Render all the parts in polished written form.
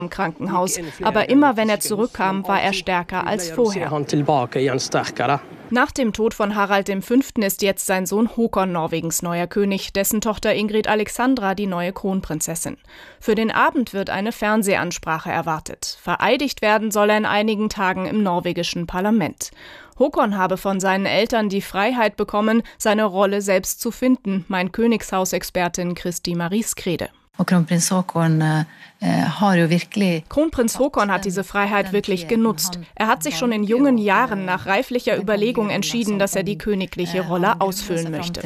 im Krankenhaus. Aber immer wenn er zurückkam, war er stärker als vorher. Nach dem Tod von Harald V. ist jetzt sein Sohn Håkon Norwegens neuer König, dessen Tochter Ingrid Alexandra die neue Kronprinzessin. Für den Abend wird eine Fernsehansprache erwartet. Vereidigt werden soll er in einigen Tagen im norwegischen Parlament. Håkon habe von seinen Eltern die Freiheit bekommen, seine Rolle selbst zu finden, meint Königshausexpertin Kristi Marie Skrede. Kronprinz Håkon hat diese Freiheit wirklich genutzt. Er hat sich schon in jungen Jahren nach reiflicher Überlegung entschieden, dass er die königliche Rolle ausfüllen möchte.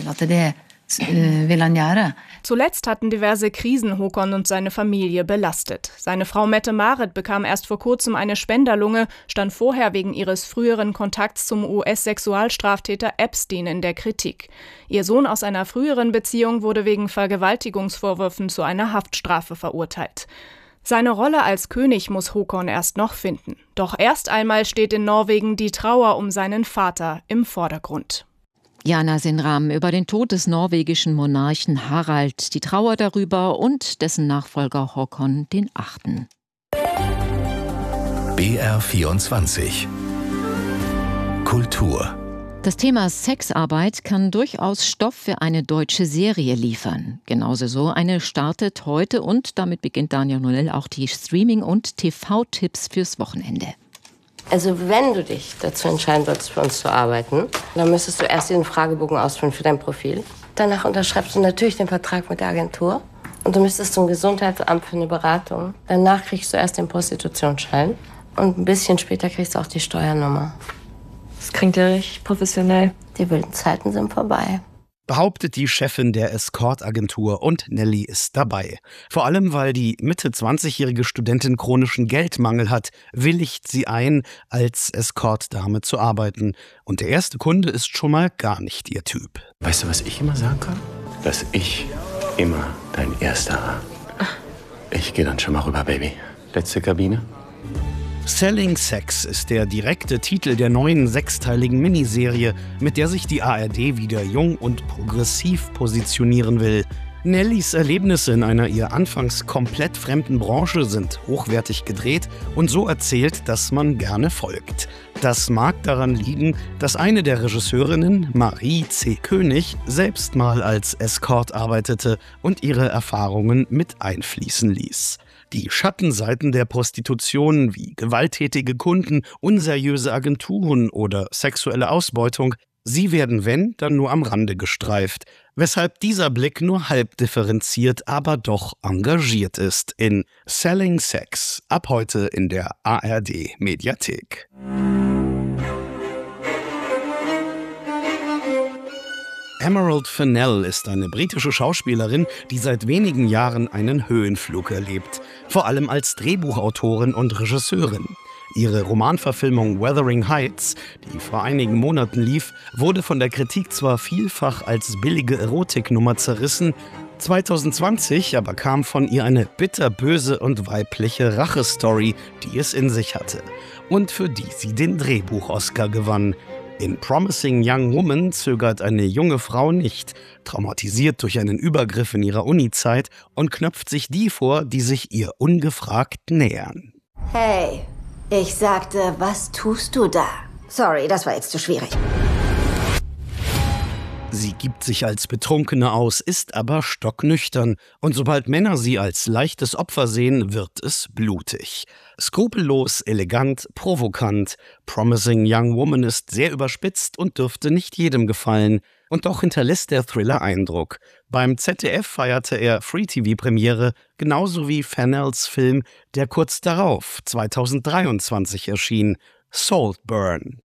Zuletzt hatten diverse Krisen Håkon und seine Familie belastet. Seine Frau Mette-Marit bekam erst vor kurzem eine Spenderlunge, stand vorher wegen ihres früheren Kontakts zum US-Sexualstraftäter Epstein in der Kritik. Ihr Sohn aus einer früheren Beziehung wurde wegen Vergewaltigungsvorwürfen zu einer Haftstrafe verurteilt. Seine Rolle als König muss Håkon erst noch finden. Doch erst einmal steht in Norwegen die Trauer um seinen Vater im Vordergrund. Jana Sinram über den Tod des norwegischen Monarchen Harald, die Trauer darüber und dessen Nachfolger Håkon VIII. BR24 Kultur. Das Thema Sexarbeit kann durchaus Stoff für eine deutsche Serie liefern. Genauso so eine startet heute und damit beginnt Daniel Nonell auch die Streaming- und TV-Tipps fürs Wochenende. Also wenn du dich dazu entscheiden würdest, für uns zu arbeiten, dann müsstest du erst den Fragebogen ausfüllen für dein Profil. Danach unterschreibst du natürlich den Vertrag mit der Agentur. Und du müsstest zum Gesundheitsamt für eine Beratung. Danach kriegst du erst den Prostitutionsschein. Und ein bisschen später kriegst du auch die Steuernummer. Das klingt ja richtig professionell. Die wilden Zeiten sind vorbei. Behauptet die Chefin der Escort-Agentur und Nelly ist dabei. Vor allem, weil die Mitte-20-jährige Studentin chronischen Geldmangel hat, willigt sie ein, als Escort-Dame zu arbeiten. Und der erste Kunde ist schon mal gar nicht ihr Typ. Weißt du, was ich immer sagen kann? Dass ich immer dein Erster war. Ich gehe dann schon mal rüber, Baby. Letzte Kabine. Selling Sex ist der direkte Titel der neuen sechsteiligen Miniserie, mit der sich die ARD wieder jung und progressiv positionieren will. Nellys Erlebnisse in einer ihr anfangs komplett fremden Branche sind hochwertig gedreht und so erzählt, dass man gerne folgt. Das mag daran liegen, dass eine der Regisseurinnen, Marie C. König, selbst mal als Escort arbeitete und ihre Erfahrungen mit einfließen ließ. Die Schattenseiten der Prostitution wie gewalttätige Kunden, unseriöse Agenturen oder sexuelle Ausbeutung, sie werden, wenn, dann nur am Rande gestreift, weshalb dieser Blick nur halb differenziert, aber doch engagiert ist in Selling Sex, ab heute in der ARD-Mediathek. Emerald Fennell ist eine britische Schauspielerin, die seit wenigen Jahren einen Höhenflug erlebt, vor allem als Drehbuchautorin und Regisseurin. Ihre Romanverfilmung Wuthering Heights, die vor einigen Monaten lief, wurde von der Kritik zwar vielfach als billige Erotiknummer zerrissen, 2020 aber kam von ihr eine bitterböse und weibliche Rachestory, die es in sich hatte und für die sie den Drehbuch-Oscar gewann. In Promising Young Woman zögert eine junge Frau nicht, traumatisiert durch einen Übergriff in ihrer Uni-Zeit und knöpft sich die vor, die sich ihr ungefragt nähern. Hey, ich sagte, was tust du da? Sorry, das war jetzt zu schwierig. Sie gibt sich als Betrunkene aus, ist aber stocknüchtern. Und sobald Männer sie als leichtes Opfer sehen, wird es blutig. Skrupellos, elegant, provokant. Promising Young Woman ist sehr überspitzt und dürfte nicht jedem gefallen. Und doch hinterlässt der Thriller Eindruck. Beim ZDF feierte er Free-TV-Premiere, genauso wie Fennells Film, der kurz darauf, 2023, erschien, Saltburn.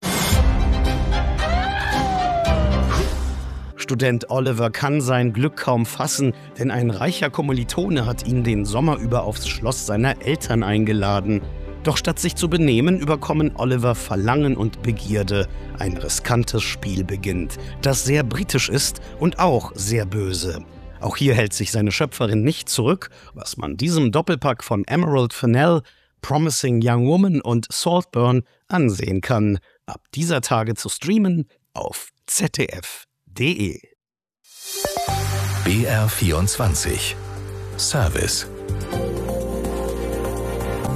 Student Oliver kann sein Glück kaum fassen, denn ein reicher Kommilitone hat ihn den Sommer über aufs Schloss seiner Eltern eingeladen. Doch statt sich zu benehmen, überkommen Oliver Verlangen und Begierde. Ein riskantes Spiel beginnt, das sehr britisch ist und auch sehr böse. Auch hier hält sich seine Schöpferin nicht zurück, was man diesem Doppelpack von Emerald Fennell, Promising Young Woman und Saltburn ansehen kann. Ab dieser Tage zu streamen auf ZDF.de. BR24 Service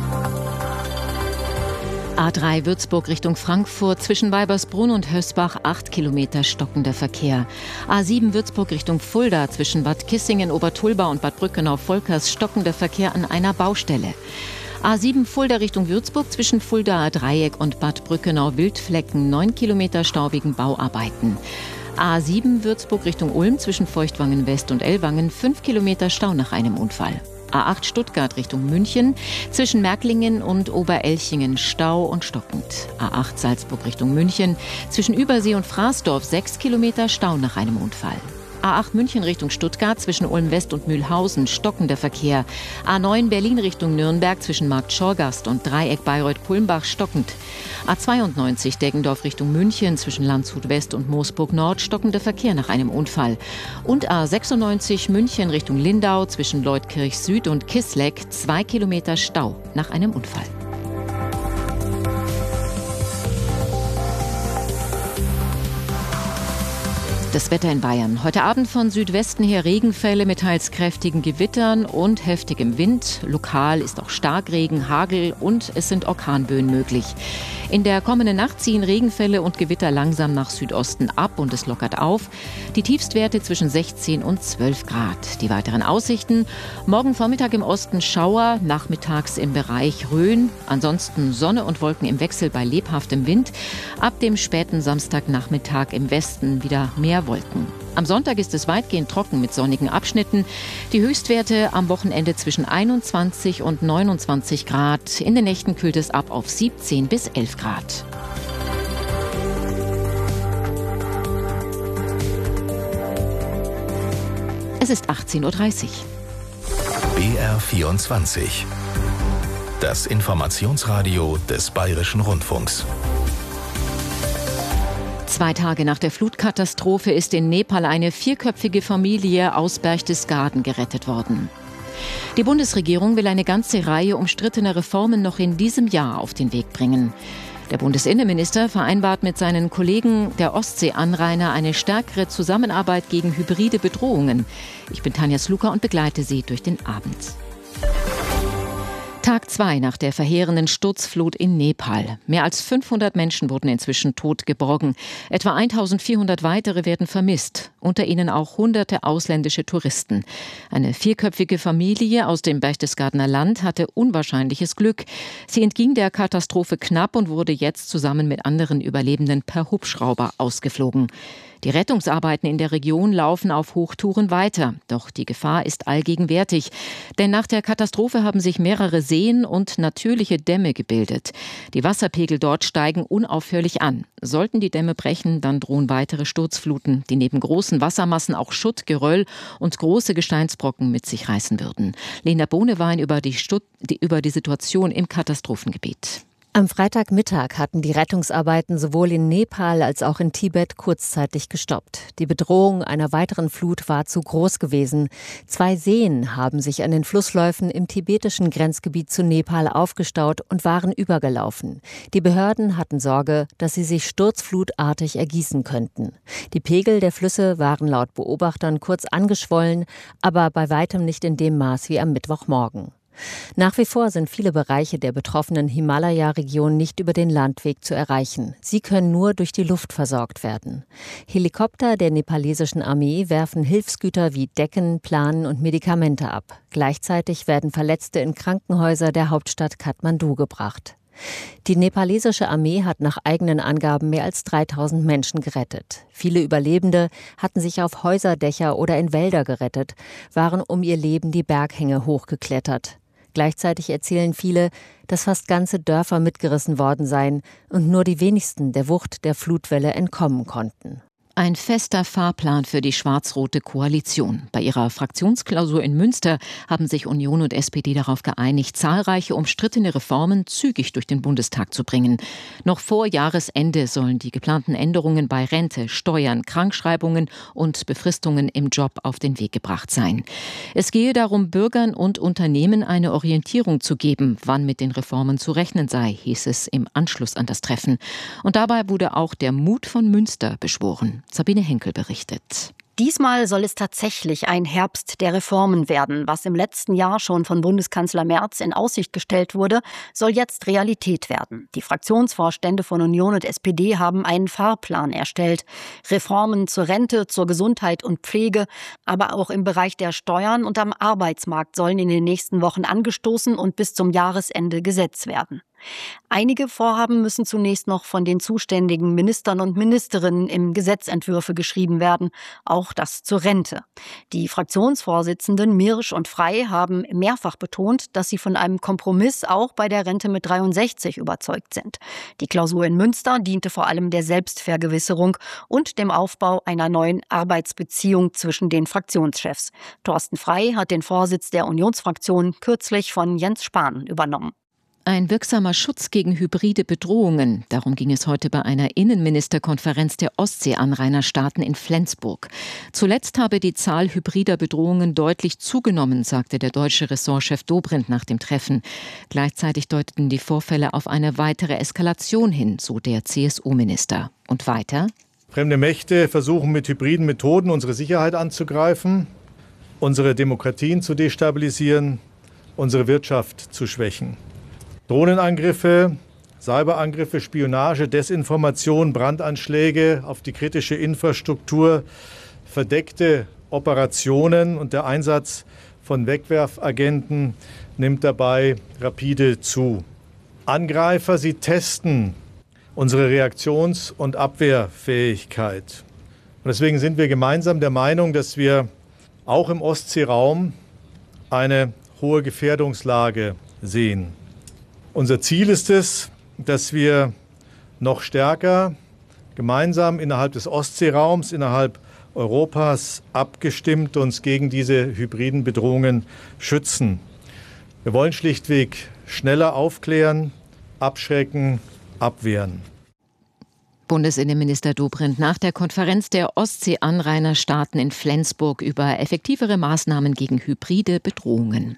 A3 Würzburg Richtung Frankfurt, zwischen Weibersbrunn und Hösbach 8 Kilometer stockender Verkehr. A7 Würzburg Richtung Fulda, zwischen Bad Kissingen, Obertulba und Bad Brückenau-Volkers stockender Verkehr an einer Baustelle. A7 Fulda Richtung Würzburg, zwischen Fuldaer Dreieck und Bad Brückenau-Wildflecken 9 Kilometer Stau wegen Bauarbeiten. A7 Würzburg Richtung Ulm, zwischen Feuchtwangen West und Ellwangen 5 Kilometer Stau nach einem Unfall. A8 Stuttgart Richtung München, zwischen Märklingen und Oberelchingen Stau und stockend. A8 Salzburg Richtung München, zwischen Übersee und Fraßdorf 6 Kilometer Stau nach einem Unfall. A8 München Richtung Stuttgart, zwischen Ulm West und Mühlhausen stockender Verkehr. A9 Berlin Richtung Nürnberg, zwischen Markt Schorgast und Dreieck Bayreuth-Kulmbach stockend. A92 Deggendorf Richtung München, zwischen Landshut West und Moosburg Nord stockender Verkehr nach einem Unfall. Und A96 München Richtung Lindau, zwischen Leutkirch Süd und Kisleck 2 Kilometer Stau nach einem Unfall. Das Wetter in Bayern. Heute Abend von Südwesten her Regenfälle mit teils kräftigen Gewittern und heftigem Wind. Lokal ist auch Starkregen, Hagel und es sind Orkanböen möglich. In der kommenden Nacht ziehen Regenfälle und Gewitter langsam nach Südosten ab und es lockert auf. Die Tiefstwerte zwischen 16 und 12 Grad. Die weiteren Aussichten: morgen Vormittag im Osten Schauer, nachmittags im Bereich Rhön. Ansonsten Sonne und Wolken im Wechsel bei lebhaftem Wind. Ab dem späten Samstagnachmittag im Westen wieder mehr Wolken. Am Sonntag ist es weitgehend trocken mit sonnigen Abschnitten. Die Höchstwerte am Wochenende zwischen 21 und 29 Grad. In den Nächten kühlt es ab auf 17 bis 11 Grad. Es ist 18.30 Uhr. BR24. Das Informationsradio des Bayerischen Rundfunks. 2 Tage nach der Flutkatastrophe ist in Nepal eine 4-köpfige Familie aus Berchtesgaden gerettet worden. Die Bundesregierung will eine ganze Reihe umstrittener Reformen noch in diesem Jahr auf den Weg bringen. Der Bundesinnenminister vereinbart mit seinen Kollegen der Ostseeanrainer eine stärkere Zusammenarbeit gegen hybride Bedrohungen. Ich bin Tanja Sluka und begleite Sie durch den Abend. Tag 2 nach der verheerenden Sturzflut in Nepal. Mehr als 500 Menschen wurden inzwischen tot geborgen. Etwa 1400 weitere werden vermisst. Unter ihnen auch hunderte ausländische Touristen. Eine 4-köpfige Familie aus dem Berchtesgadener Land hatte unwahrscheinliches Glück. Sie entging der Katastrophe knapp und wurde jetzt zusammen mit anderen Überlebenden per Hubschrauber ausgeflogen. Die Rettungsarbeiten in der Region laufen auf Hochtouren weiter. Doch die Gefahr ist allgegenwärtig. Denn nach der Katastrophe haben sich mehrere Seen und natürliche Dämme gebildet. Die Wasserpegel dort steigen unaufhörlich an. Sollten die Dämme brechen, dann drohen weitere Sturzfluten, die neben großen Wassermassen auch Schutt, Geröll und große Gesteinsbrocken mit sich reißen würden. Lena Bohnewein über die Situation im Katastrophengebiet. Am Freitagmittag hatten die Rettungsarbeiten sowohl in Nepal als auch in Tibet kurzzeitig gestoppt. Die Bedrohung einer weiteren Flut war zu groß gewesen. 2 Seen haben sich an den Flussläufen im tibetischen Grenzgebiet zu Nepal aufgestaut und waren übergelaufen. Die Behörden hatten Sorge, dass sie sich sturzflutartig ergießen könnten. Die Pegel der Flüsse waren laut Beobachtern kurz angeschwollen, aber bei weitem nicht in dem Maß wie am Mittwochmorgen. Nach wie vor sind viele Bereiche der betroffenen Himalaya-Region nicht über den Landweg zu erreichen. Sie können nur durch die Luft versorgt werden. Helikopter der nepalesischen Armee werfen Hilfsgüter wie Decken, Planen und Medikamente ab. Gleichzeitig werden Verletzte in Krankenhäuser der Hauptstadt Kathmandu gebracht. Die nepalesische Armee hat nach eigenen Angaben mehr als 3000 Menschen gerettet. Viele Überlebende hatten sich auf Häuserdächer oder in Wälder gerettet, waren um ihr Leben die Berghänge hochgeklettert. Gleichzeitig erzählen viele, dass fast ganze Dörfer mitgerissen worden seien und nur die wenigsten der Wucht der Flutwelle entkommen konnten. Ein fester Fahrplan für die schwarz-rote Koalition. Bei ihrer Fraktionsklausur in Münster haben sich Union und SPD darauf geeinigt, zahlreiche umstrittene Reformen zügig durch den Bundestag zu bringen. Noch vor Jahresende sollen die geplanten Änderungen bei Rente, Steuern, Krankschreibungen und Befristungen im Job auf den Weg gebracht sein. Es gehe darum, Bürgern und Unternehmen eine Orientierung zu geben, wann mit den Reformen zu rechnen sei, hieß es im Anschluss an das Treffen. Und dabei wurde auch der Mut von Münster beschworen. Sabine Henkel berichtet. Diesmal soll es tatsächlich ein Herbst der Reformen werden. Was im letzten Jahr schon von Bundeskanzler Merz in Aussicht gestellt wurde, soll jetzt Realität werden. Die Fraktionsvorstände von Union und SPD haben einen Fahrplan erstellt. Reformen zur Rente, zur Gesundheit und Pflege, aber auch im Bereich der Steuern und am Arbeitsmarkt sollen in den nächsten Wochen angestoßen und bis zum Jahresende Gesetz werden. Einige Vorhaben müssen zunächst noch von den zuständigen Ministern und Ministerinnen in Gesetzentwürfe geschrieben werden, auch das zur Rente. Die Fraktionsvorsitzenden Mirsch und Frey haben mehrfach betont, dass sie von einem Kompromiss auch bei der Rente mit 63 überzeugt sind. Die Klausur in Münster diente vor allem der Selbstvergewisserung und dem Aufbau einer neuen Arbeitsbeziehung zwischen den Fraktionschefs. Thorsten Frey hat den Vorsitz der Unionsfraktion kürzlich von Jens Spahn übernommen. Ein wirksamer Schutz gegen hybride Bedrohungen. Darum ging es heute bei einer Innenministerkonferenz der Ostseeanrainerstaaten in Flensburg. Zuletzt habe die Zahl hybrider Bedrohungen deutlich zugenommen, sagte der deutsche Ressortchef Dobrindt nach dem Treffen. Gleichzeitig deuteten die Vorfälle auf eine weitere Eskalation hin, so der CSU-Minister. Und weiter? Fremde Mächte versuchen mit hybriden Methoden unsere Sicherheit anzugreifen, unsere Demokratien zu destabilisieren, unsere Wirtschaft zu schwächen. Drohnenangriffe, Cyberangriffe, Spionage, Desinformation, Brandanschläge auf die kritische Infrastruktur, verdeckte Operationen und der Einsatz von Wegwerfagenten nimmt dabei rapide zu. Angreifer, sie testen unsere Reaktions- und Abwehrfähigkeit. Und deswegen sind wir gemeinsam der Meinung, dass wir auch im Ostseeraum eine hohe Gefährdungslage sehen. Unser Ziel ist es, dass wir noch stärker gemeinsam innerhalb des Ostseeraums, innerhalb Europas abgestimmt uns gegen diese hybriden Bedrohungen schützen. Wir wollen schlichtweg schneller aufklären, abschrecken, abwehren. Bundesinnenminister Dobrindt nach der Konferenz der Ostseeanrainerstaaten in Flensburg über effektivere Maßnahmen gegen hybride Bedrohungen.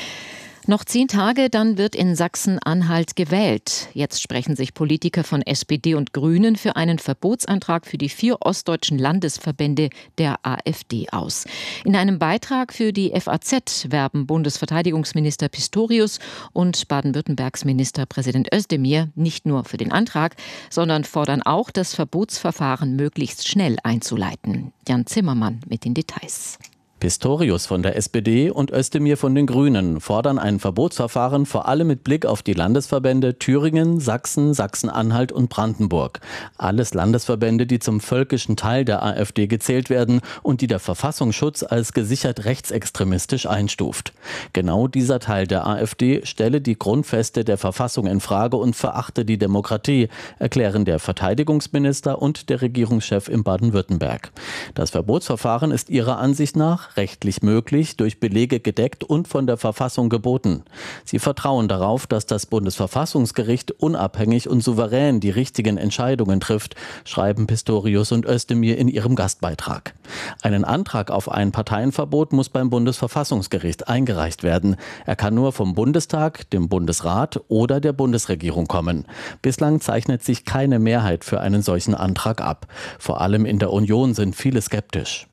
Noch 10 Tage, dann wird in Sachsen-Anhalt gewählt. Jetzt sprechen sich Politiker von SPD und Grünen für einen Verbotsantrag für die 4 ostdeutschen Landesverbände der AfD aus. In einem Beitrag für die FAZ werben Bundesverteidigungsminister Pistorius und Baden-Württembergs Ministerpräsident Özdemir nicht nur für den Antrag, sondern fordern auch, das Verbotsverfahren möglichst schnell einzuleiten. Jan Zimmermann mit den Details. Pistorius von der SPD und Özdemir von den Grünen fordern ein Verbotsverfahren vor allem mit Blick auf die Landesverbände Thüringen, Sachsen, Sachsen-Anhalt und Brandenburg. Alles Landesverbände, die zum völkischen Teil der AfD gezählt werden und die der Verfassungsschutz als gesichert rechtsextremistisch einstuft. Genau dieser Teil der AfD stelle die Grundfeste der Verfassung in Frage und verachte die Demokratie, erklären der Verteidigungsminister und der Regierungschef in Baden-Württemberg. Das Verbotsverfahren ist ihrer Ansicht nach rechtlich möglich, durch Belege gedeckt und von der Verfassung geboten. Sie vertrauen darauf, dass das Bundesverfassungsgericht unabhängig und souverän die richtigen Entscheidungen trifft, schreiben Pistorius und Özdemir in ihrem Gastbeitrag. Einen Antrag auf ein Parteienverbot muss beim Bundesverfassungsgericht eingereicht werden. Er kann nur vom Bundestag, dem Bundesrat oder der Bundesregierung kommen. Bislang zeichnet sich keine Mehrheit für einen solchen Antrag ab. Vor allem in der Union sind viele skeptisch.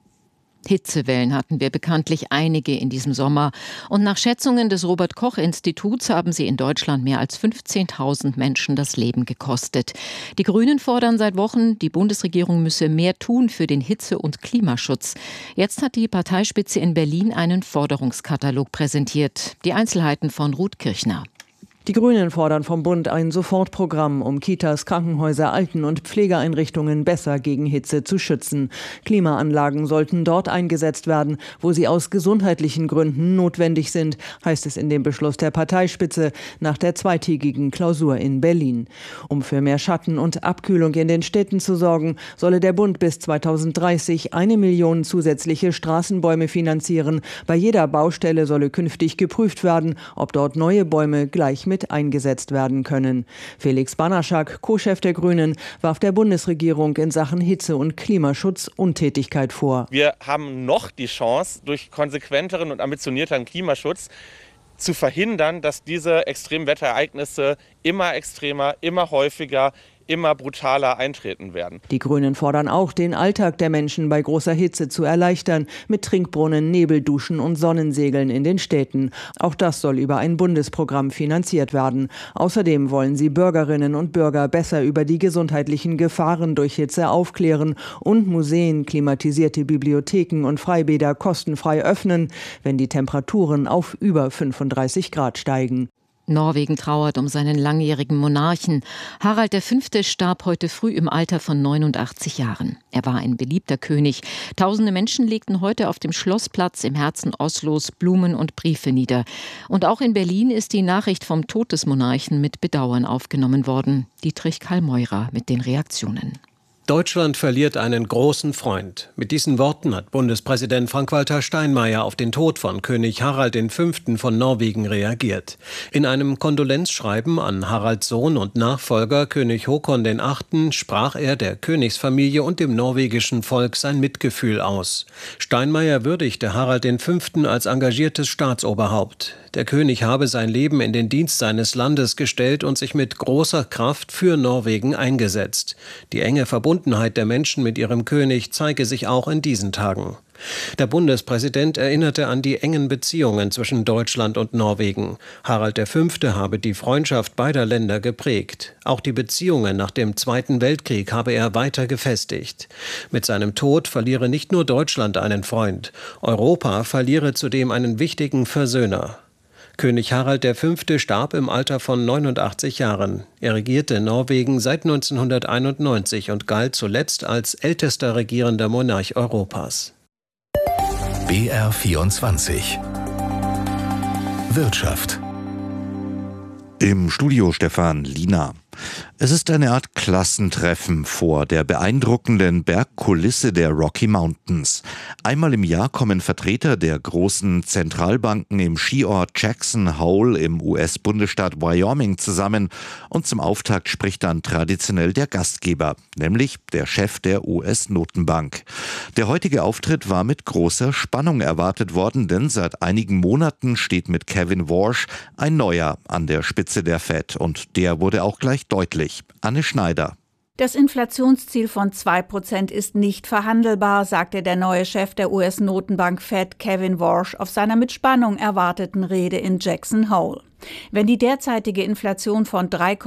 Hitzewellen hatten wir bekanntlich einige in diesem Sommer. Und nach Schätzungen des Robert-Koch-Instituts haben sie in Deutschland mehr als 15.000 Menschen das Leben gekostet. Die Grünen fordern seit Wochen, die Bundesregierung müsse mehr tun für den Hitze- und Klimaschutz. Jetzt hat die Parteispitze in Berlin einen Forderungskatalog präsentiert. Die Einzelheiten von Ruth Kirchner. Die Grünen fordern vom Bund ein Sofortprogramm, um Kitas, Krankenhäuser, Alten- und Pflegeeinrichtungen besser gegen Hitze zu schützen. Klimaanlagen sollten dort eingesetzt werden, wo sie aus gesundheitlichen Gründen notwendig sind, heißt es in dem Beschluss der Parteispitze nach der zweitägigen Klausur in Berlin. Um für mehr Schatten und Abkühlung in den Städten zu sorgen, solle der Bund bis 2030 1 Million zusätzliche Straßenbäume finanzieren. Bei jeder Baustelle solle künftig geprüft werden, ob dort neue Bäume gleich mit eingesetzt werden können. Felix Banaschak, Co-Chef der Grünen, warf der Bundesregierung in Sachen Hitze- und Klimaschutz Untätigkeit vor. Wir haben noch die Chance, durch konsequenteren und ambitionierteren Klimaschutz zu verhindern, dass diese Extremwetterereignisse immer extremer, immer häufiger immer brutaler eintreten werden. Die Grünen fordern auch, den Alltag der Menschen bei großer Hitze zu erleichtern, mit Trinkbrunnen, Nebelduschen und Sonnensegeln in den Städten. Auch das soll über ein Bundesprogramm finanziert werden. Außerdem wollen sie Bürgerinnen und Bürger besser über die gesundheitlichen Gefahren durch Hitze aufklären und Museen, klimatisierte Bibliotheken und Freibäder kostenfrei öffnen, wenn die Temperaturen auf über 35 Grad steigen. Norwegen trauert um seinen langjährigen Monarchen. Harald V. starb heute früh im Alter von 89 Jahren. Er war ein beliebter König. Tausende Menschen legten heute auf dem Schlossplatz im Herzen Oslos Blumen und Briefe nieder. Und auch in Berlin ist die Nachricht vom Tod des Monarchen mit Bedauern aufgenommen worden. Dietrich Kallmeurer mit den Reaktionen. Deutschland verliert einen großen Freund. Mit diesen Worten hat Bundespräsident Frank-Walter Steinmeier auf den Tod von König Harald V. von Norwegen reagiert. In einem Kondolenzschreiben an Haralds Sohn und Nachfolger König Håkon VIII. Sprach er der Königsfamilie und dem norwegischen Volk sein Mitgefühl aus. Steinmeier würdigte Harald V. als engagiertes Staatsoberhaupt. Der König habe sein Leben in den Dienst seines Landes gestellt und sich mit großer Kraft für Norwegen eingesetzt. Die enge Verbundenheit der Menschen mit ihrem König zeige sich auch in diesen Tagen. Der Bundespräsident erinnerte an die engen Beziehungen zwischen Deutschland und Norwegen. Harald V. habe die Freundschaft beider Länder geprägt. Auch die Beziehungen nach dem Zweiten Weltkrieg habe er weiter gefestigt. Mit seinem Tod verliere nicht nur Deutschland einen Freund. Europa verliere zudem einen wichtigen Versöhner. König Harald V. starb im Alter von 89 Jahren. Er regierte Norwegen seit 1991 und galt zuletzt als ältester regierender Monarch Europas. BR24 Wirtschaft. Im Studio Stefan Liener. Es ist eine Art Klassentreffen vor der beeindruckenden Bergkulisse der Rocky Mountains. Einmal im Jahr kommen Vertreter der großen Zentralbanken im Skiort Jackson Hole im US-Bundesstaat Wyoming zusammen und zum Auftakt spricht dann traditionell der Gastgeber, nämlich der Chef der US-Notenbank. Der heutige Auftritt war mit großer Spannung erwartet worden, denn seit einigen Monaten steht mit Kevin Warsh ein Neuer an der Spitze der Fed und der wurde auch gleich deutlich. Anne Schneider. Das Inflationsziel von 2% ist nicht verhandelbar, sagte der neue Chef der US-Notenbank Fed, Kevin Warsh, auf seiner mit Spannung erwarteten Rede in Jackson Hole. Wenn die derzeitige Inflation von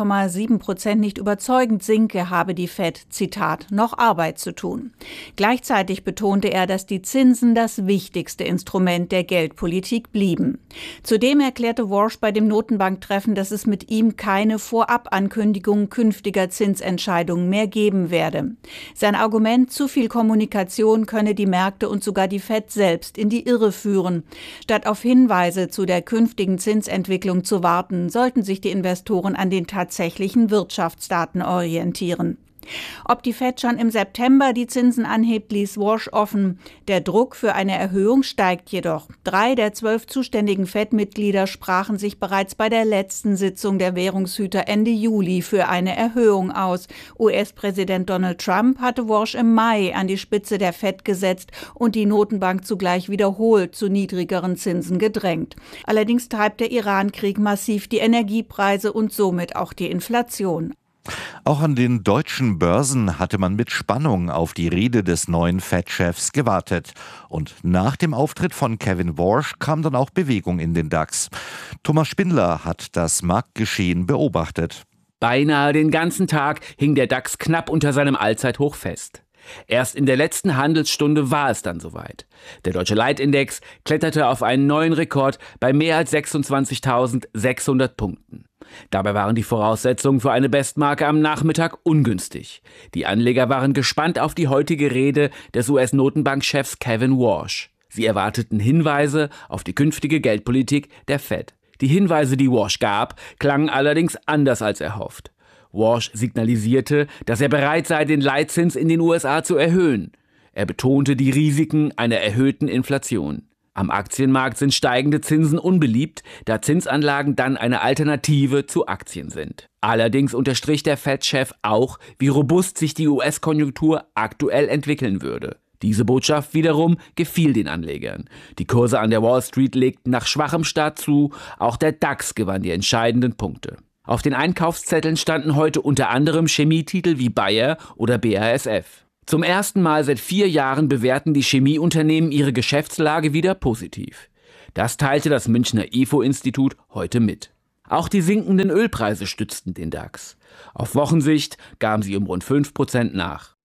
3,7% nicht überzeugend sinke, habe die Fed, Zitat, noch Arbeit zu tun. Gleichzeitig betonte er, dass die Zinsen das wichtigste Instrument der Geldpolitik blieben. Zudem erklärte Warsh bei dem Notenbanktreffen, dass es mit ihm keine Vorabankündigung künftiger Zinsentscheidungen mehr geben werde. Sein Argument, zu viel Kommunikation könne die Märkte und sogar die Fed selbst in die Irre führen. Statt auf Hinweise zu der künftigen Zinsentwicklung zu warten, sollten sich die Investoren an den tatsächlichen Wirtschaftsdaten orientieren. Ob die Fed schon im September die Zinsen anhebt, ließ Warsh offen. Der Druck für eine Erhöhung steigt jedoch. 3 der 12 zuständigen Fed-Mitglieder sprachen sich bereits bei der letzten Sitzung der Währungshüter Ende Juli für eine Erhöhung aus. US-Präsident Donald Trump hatte Warsh im Mai an die Spitze der Fed gesetzt und die Notenbank zugleich wiederholt zu niedrigeren Zinsen gedrängt. Allerdings treibt der Iran-Krieg massiv die Energiepreise und somit auch die Inflation. Auch an den deutschen Börsen hatte man mit Spannung auf die Rede des neuen Fed-Chefs gewartet. Und nach dem Auftritt von Kevin Warsh kam dann auch Bewegung in den DAX. Thomas Spindler hat das Marktgeschehen beobachtet. Beinahe den ganzen Tag hing der DAX knapp unter seinem Allzeithoch fest. Erst in der letzten Handelsstunde war es dann soweit. Der Deutsche Leitindex kletterte auf einen neuen Rekord bei mehr als 26.600 Punkten. Dabei waren die Voraussetzungen für eine Bestmarke am Nachmittag ungünstig. Die Anleger waren gespannt auf die heutige Rede des US-Notenbankchefs Kevin Warsh. Sie erwarteten Hinweise auf die künftige Geldpolitik der Fed. Die Hinweise, die Warsh gab, klangen allerdings anders als erhofft. Warsh signalisierte, dass er bereit sei, den Leitzins in den USA zu erhöhen. Er betonte die Risiken einer erhöhten Inflation. Am Aktienmarkt sind steigende Zinsen unbeliebt, da Zinsanlagen dann eine Alternative zu Aktien sind. Allerdings unterstrich der Fed-Chef auch, wie robust sich die US-Konjunktur aktuell entwickeln würde. Diese Botschaft wiederum gefiel den Anlegern. Die Kurse an der Wall Street legten nach schwachem Start zu, auch der DAX gewann die entscheidenden Punkte. Auf den Einkaufszetteln standen heute unter anderem Chemietitel wie Bayer oder BASF. Zum ersten Mal seit 4 Jahren bewerten die Chemieunternehmen ihre Geschäftslage wieder positiv. Das teilte das Münchner IFO-Institut heute mit. Auch die sinkenden Ölpreise stützten den DAX. Auf Wochensicht gaben sie um rund 5% nach.